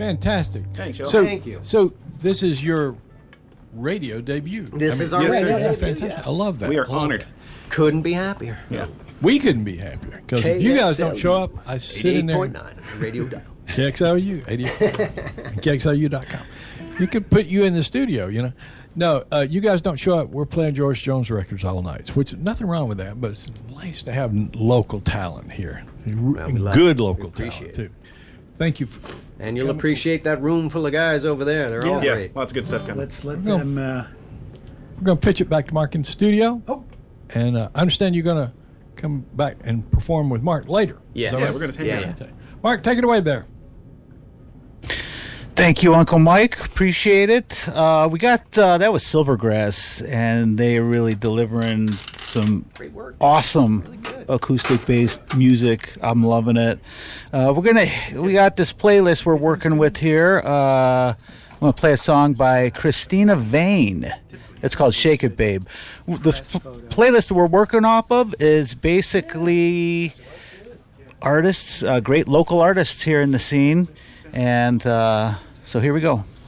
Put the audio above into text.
Fantastic. Thanks, Joe. Thank you. So this is your radio debut. This is our yes, radio sir. debut, Fantastic. yes. I love that. We are I love honored. that. Couldn't be happier. Yeah. We couldn't be happier because if you guys don't KXLU, show up, I sit in there. 88.9 radio dial. KXLU, 88, KXLU.com. You could put you in the studio, you know. No, you guys don't show up. We're playing George Jones records all night, which nothing wrong with that, but it's nice to have local talent here. we love Good it. local We appreciate talent, too. Thank you. And you'll appreciate that room full of guys over there. They're all Yeah, great. lots of good stuff coming. Let's let Go. them. We're going to pitch it back to Mark in the studio. Oh. And I understand you're going to come back and perform with Mark later. Yeah. Is that Yeah, right? we're going to take Yeah, it. yeah. Mark, take it away there. Thank you, Uncle Mike. Appreciate it. We got that was Silvergrass, and they are really delivering some Great work. awesome Really good. acoustic-based music. I'm loving it. We got this playlist we're working with here. I'm gonna play a song by Christina Vane. It's called "Shake It, Babe." The playlist we're working off of is basically artists, great local artists here in the scene, and so here we go.